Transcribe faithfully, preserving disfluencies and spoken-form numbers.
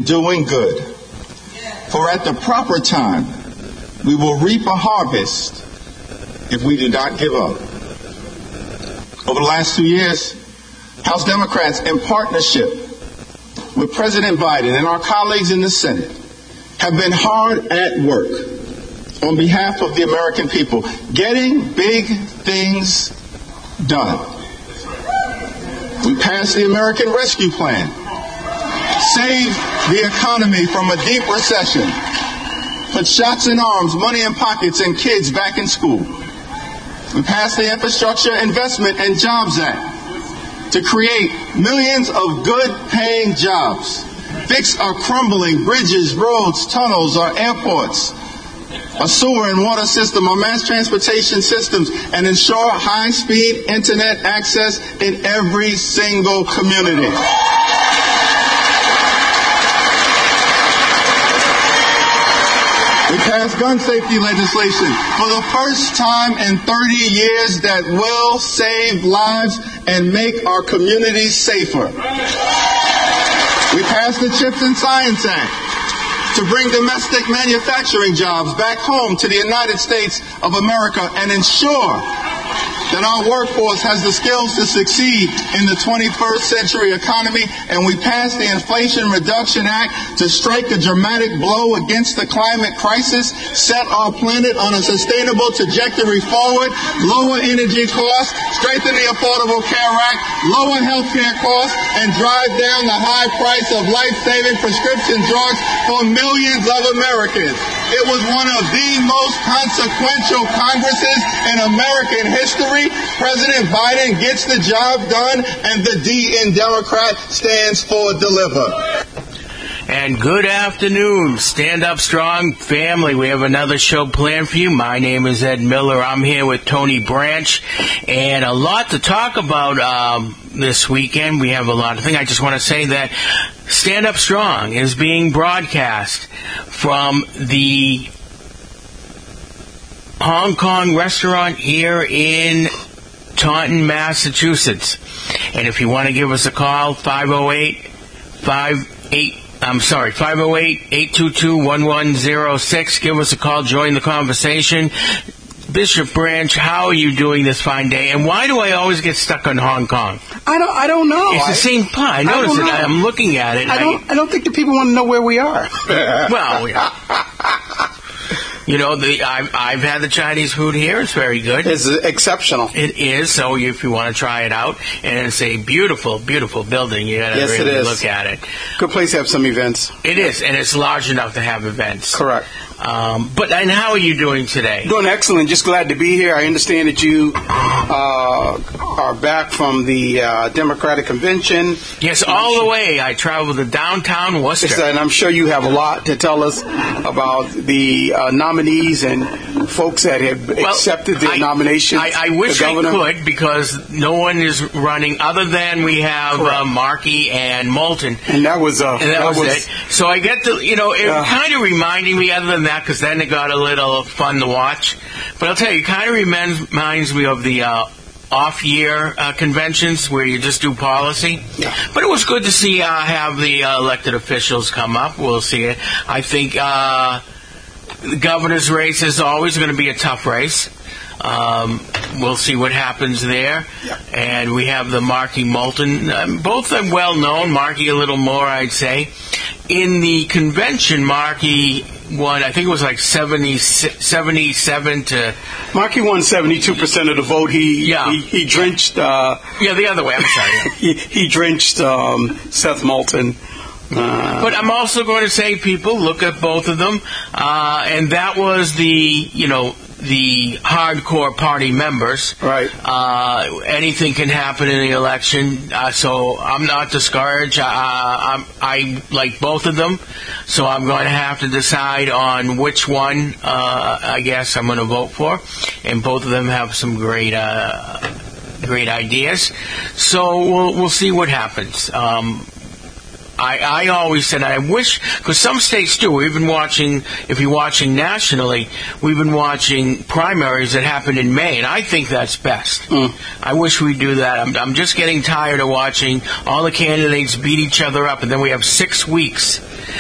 doing good. For at the proper time, we will reap a harvest if we do not give up. Over the last two years, House Democrats, in partnership with President Biden and our colleagues in the Senate, have been hard at work on behalf of the American people, getting big things done. We passed the American Rescue Plan, saved the economy from a deep recession, put shots in arms, money in pockets, and kids back in school. We passed the Infrastructure Investment and Jobs Act to create millions of good-paying jobs, fix our crumbling bridges, roads, tunnels, our airports, a sewer and water system, our mass transportation systems, and ensure high-speed internet access in every single community. We passed gun safety legislation for the first time in thirty years that will save lives and make our communities safer. We passed the CHIPS and Science Act to bring domestic manufacturing jobs back home to the United States of America and ensure that our workforce has the skills to succeed in the twenty-first century economy. And we passed the Inflation Reduction Act to strike a dramatic blow against the climate crisis, set our planet on a sustainable trajectory forward, lower energy costs, strengthen the Affordable Care Act, lower health care costs, and drive down the high price of life-saving prescription drugs for millions of Americans. It was one of the most consequential Congresses in American history. President Biden gets the job done, and the D in Democrat stands for deliver. And good afternoon, Stand Up Strong family. We have another show planned for you. My name is Ed Miller. I'm here with Tony Branch, and a lot to talk about um, this weekend. We have a lot of things. I just want to say that Stand Up Strong is being broadcast from the Hong Kong restaurant here in Taunton, Massachusetts. And if you want to give us a call, five oh eight, five eight, I'm sorry, five oh eight, eight two two, one one oh six. Give us a call, join the conversation. Bishop Branch, how are you doing this fine day? And why do I always get stuck on Hong Kong? I don't. I don't know. It's the same plot. I notice it. I'm looking at it. I don't. I, I don't think the people want to know where we are. Well, yeah. You know, the I've, I've had the Chinese food here. It's very good. It's exceptional. It is. So if you want to try it out, and it's a beautiful, beautiful building. You got to yes, really it is. look at it. Good place to have some events. It is, and it's large enough to have events. Correct. Um, but and how are you doing today? Doing excellent. Just glad to be here. I understand that you uh, are back from the uh, Democratic Convention. Yes, all the way. I traveled to downtown Worcester. Yes, and I'm sure you have a lot to tell us about the uh, nominees and folks that have well, accepted their I, nomination. I, I wish I could, because no one is running other than we have uh, Markey and Moulton. And that was, uh, and that, that was, was it. So I get to, you know, it uh, kind of reminding me, other than that, because then it got a little fun to watch. But I'll tell you, it kind of reminds me of the uh, off-year uh, conventions where you just do policy. Yeah. But it was good to see uh, have the uh, elected officials come up. We'll see it. I think uh, the governor's race is always going to be a tough race. Um, we'll see what happens there. Yeah. And we have the Markey Moulton. Um, both are well known. Markey a little more, I'd say. In the convention, Markey won, I think it was like seventy, seventy-seven to... Markey won seventy-two percent of the vote. He yeah. he, he drenched... Uh, yeah, the other way, I'm sorry. Yeah. he, he drenched um, Seth Moulton. Uh, but I'm also going to say, people, look at both of them. Uh, and that was the, you know... the hardcore party members. Right. Uh, anything can happen in the election, uh, so I'm not discouraged. Uh, I'm, I like both of them, so I'm going to have to decide on which one, uh, I guess, I'm going to vote for. And both of them have some great, uh, great ideas. So we'll we'll see what happens. Um, I, I always said, I wish, because some states do, we've been watching, if you're watching nationally, we've been watching primaries that happen in May, and I think that's best. Mm. I wish we'd do that. I'm, I'm just getting tired of watching all the candidates beat each other up, and then we have six weeks